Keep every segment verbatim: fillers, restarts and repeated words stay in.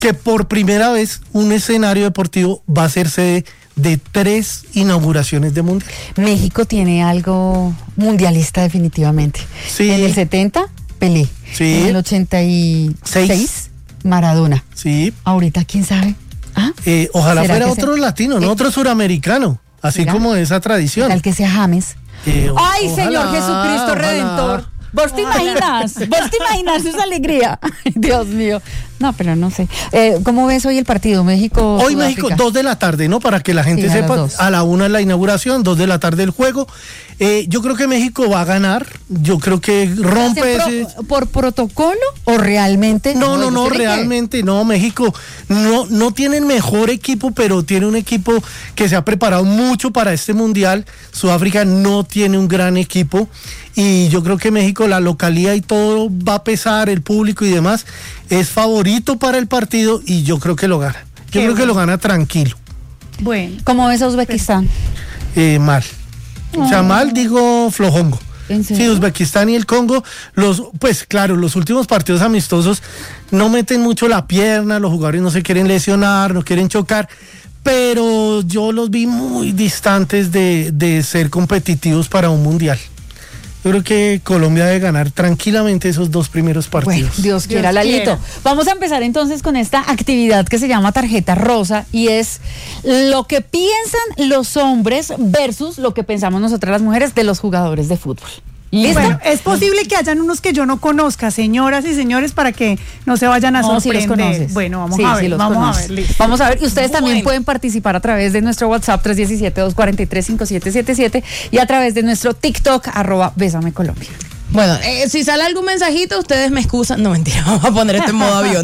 que por primera vez un escenario deportivo va a ser sede de tres inauguraciones de mundial. México tiene algo mundialista definitivamente. Sí. En el setenta, Pelé. Sí. En el ochenta y seis, Seis. Maradona. Sí. Ahorita, ¿quién sabe? ¿Ah? Eh, ojalá ¿Será fuera que otro se- latino, no eh, otro suramericano, así ¿será? como esa tradición. Tal que sea James. Eh, ¡Ay, ojalá, Señor Jesucristo ojalá. Redentor! ¿Vos te imaginas? ¿Vos te imaginas esa alegría? Ay, Dios mío. No, pero no sé. Eh, ¿Cómo ves hoy el partido? México. Hoy Sudáfrica. México, dos de la tarde, ¿no? Para que la gente Sí, a las sepa, dos. a la una es la inauguración, dos de la tarde el juego. Eh, yo creo que México va a ganar, yo creo que rompe ¿Hacen ese... pro- ¿Por protocolo o realmente? No, no, no, yo sé que- realmente no, México no, no tiene el mejor equipo, pero tiene un equipo que se ha preparado mucho para este mundial. Sudáfrica no tiene un gran equipo y yo creo que México, la localidad y todo va a pesar, el público y demás, es favorito para el partido y yo creo que lo gana. Yo Qué creo que bueno. lo gana tranquilo, Bueno, ¿Cómo ves a Uzbekistán? eh, mal. O sea, mal digo flojongo. ¿En Sí, serio? Uzbekistán y el Congo, los, pues claro, los últimos partidos amistosos no meten mucho la pierna, los jugadores no se quieren lesionar, no quieren chocar, pero yo los vi muy distantes de, de ser competitivos para un mundial. Yo creo que Colombia debe ganar tranquilamente esos dos primeros Bueno, partidos. Dios quiera, Dios Lalito. quiera. Vamos a empezar entonces con esta actividad que se llama Tarjeta Rosa y es lo que piensan los hombres versus lo que pensamos nosotras las mujeres de los jugadores de fútbol. ¿Listo? bueno, es posible que hayan unos que yo no conozca, señoras y señores, para que no se vayan a No, sí los sorprender. conoces. Bueno, vamos Sí, a sí ver, los vamos conoces. a ver. listo. Vamos a ver, y ustedes también Bueno. pueden participar a través de nuestro WhatsApp tres uno siete, dos cuatro tres, cinco siete siete siete y a través de nuestro TikTok, arroba Bésame Colombia. Bueno, eh, si sale algún mensajito, ustedes me excusan. No, mentira, vamos a poner esto en modo avión.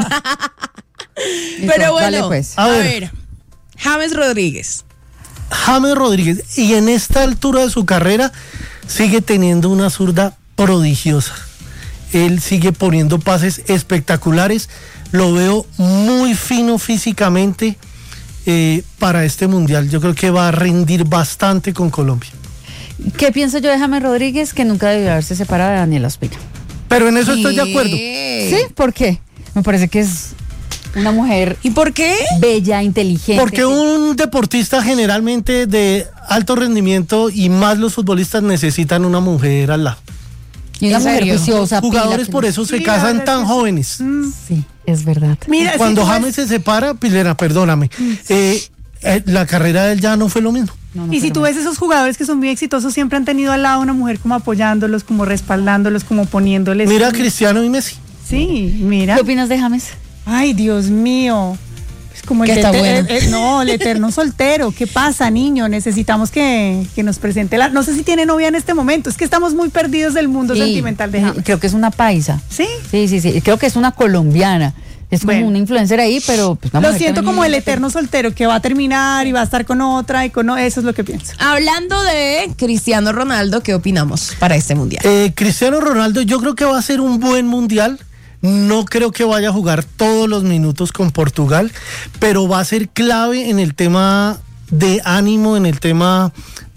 Pero bueno, dale, pues. a, A ver. ver. James Rodríguez. James Rodríguez, y en esta altura de su carrera, sigue teniendo una zurda prodigiosa. Él sigue poniendo pases espectaculares. Lo veo muy fino físicamente eh, para este mundial. Yo creo que va a rendir bastante con Colombia. ¿Qué pienso yo de James Rodríguez? Que nunca debió haberse separado de Daniela Ospina. Pero en eso estoy de acuerdo. ¿Sí? ¿Por qué? Me parece que es una mujer ¿Y por qué? bella, inteligente. Porque un deportista generalmente de alto rendimiento y más los futbolistas necesitan una mujer al lado. Y una ¿En mujer serio? juiciosa. pila, Jugadores que por no- eso se Sí, casan la verdad tan es que- jóvenes. Sí, es verdad. Mira, si Cuando tú ves- James se separa, Pilera, perdóname, eh, eh, la carrera de él ya no fue lo mismo. No, no, Y si pero tú ves esos jugadores que son muy exitosos, siempre han tenido al lado una mujer como apoyándolos, como respaldándolos, como poniéndoles. Mira a Cristiano y Messi. Sí, mira. ¿Qué opinas de James? Ay, Dios mío. Es como el, Que está eter- bueno. el- el- no, el eterno soltero. ¿Qué pasa, niño? Necesitamos que, que nos presente la. No sé si tiene novia en este momento. Es que estamos muy perdidos del mundo Sí, sentimental de sí, James. creo que es una paisa. ¿Sí? Sí, sí, sí. Creo que es una colombiana. Es como Bueno. una influencer ahí, pero pues, una Lo mujer siento también como el linda, eterno soltero que va a terminar y va a estar con otra y con o- eso es lo que pienso. Hablando de Cristiano Ronaldo, ¿qué opinamos para este mundial? Eh, Cristiano Ronaldo, yo creo que va a ser un buen mundial. No creo que vaya a jugar todos los minutos con Portugal, pero va a ser clave en el tema de ánimo, en el tema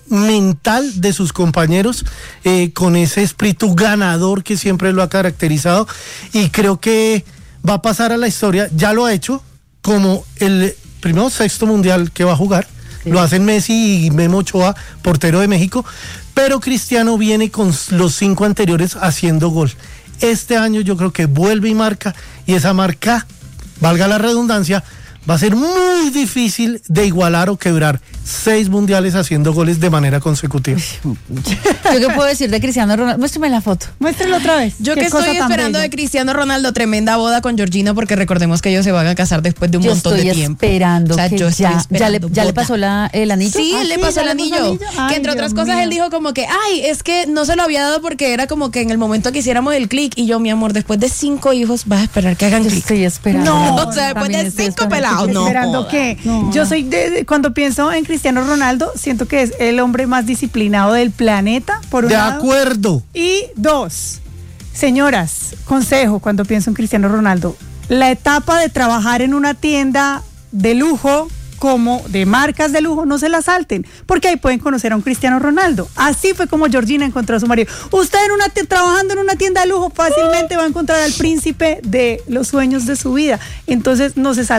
mental de sus compañeros, eh, con ese espíritu ganador que siempre lo ha caracterizado, y creo que va a pasar a la historia, ya lo ha hecho, como el primero sexto mundial que va a jugar. Sí. Lo hacen Messi y Memo Ochoa, portero de México, pero Cristiano viene con los cinco anteriores haciendo gol. Este año yo creo que vuelve y marca, y esa marca, valga la redundancia, va a ser muy difícil de igualar o quebrar seis mundiales haciendo goles de manera consecutiva. ¿Yo qué puedo decir de Cristiano Ronaldo? Muéstrame la foto. Muéstralo otra vez. Yo Qué que cosa estoy tan esperando bella. de Cristiano Ronaldo, tremenda boda con Georgina, porque recordemos que ellos se van a casar después de un Yo montón estoy de tiempo. esperando O sea, que yo estoy ya, ya, le, esperando ya le boda. pasó la, el anillo. Sí, Ah, él le sí, pasó ya el le pasó anillo. anillo. Ay, que entre otras Dios cosas mío. él dijo como que, ay, es que no se lo había dado porque era como que en el momento que hiciéramos el clic, y yo, mi amor, después de cinco hijos vas a esperar que hagan Yo clic. estoy esperando. No, O sea, después También de estoy cinco esperando. pelados, no. esperando joda. que No. yo soy de, de- cuando pienso en Cristiano Ronaldo, siento que es el hombre más disciplinado del planeta, por un De lado. acuerdo. Y dos, señoras, consejo cuando pienso en Cristiano Ronaldo, la etapa de trabajar en una tienda de lujo como de marcas de lujo, no se las salten, porque ahí pueden conocer a un Cristiano Ronaldo. Así fue como Georgina encontró a su marido. Usted en una trabajando en una tienda de lujo fácilmente va a encontrar al príncipe de los sueños de su vida. Entonces no se salten.